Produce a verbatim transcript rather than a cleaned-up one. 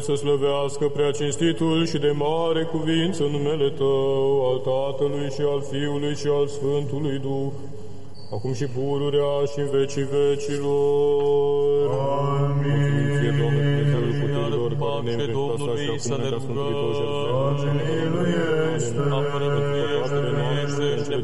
Să slăvească prea cinstitul și de mare cuvință numele Tău, al Tatălui și al Fiului și al Sfântului Duh, acum și pururea și în vecii vecilor. Amin. Mulțumim Ție, Doamne, Dumnezeul puterilor, care ne Pace Domnului să ne rugăm. rugăm. Apără-ne, miluiește,